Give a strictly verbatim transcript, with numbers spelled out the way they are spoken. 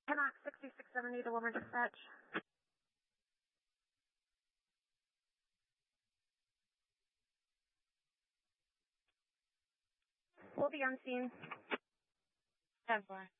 Hemlock sixty-six seventy to Wilmer Dispatch. We'll be on scene. ten four.